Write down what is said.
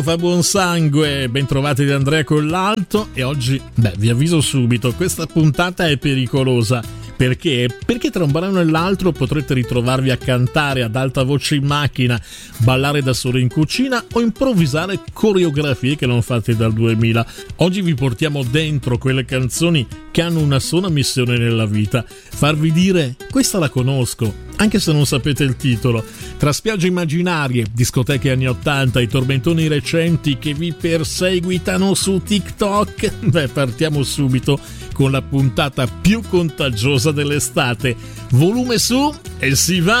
Fa buon sangue, ben trovati da Andrea Collalto. E oggi, vi avviso subito, questa puntata è pericolosa. Perché? Perché tra un brano e l'altro potrete ritrovarvi a cantare ad alta voce in macchina, ballare da solo in cucina o improvvisare coreografie che non fate dal 2000. Oggi vi portiamo dentro quelle canzoni che hanno una sola missione nella vita: farvi dire questa la conosco, anche se non sapete il titolo. Tra spiagge immaginarie, discoteche anni 80 e tormentoni recenti che vi perseguitano su TikTok, partiamo subito con la puntata più contagiosa dell'estate. Volume su e si va!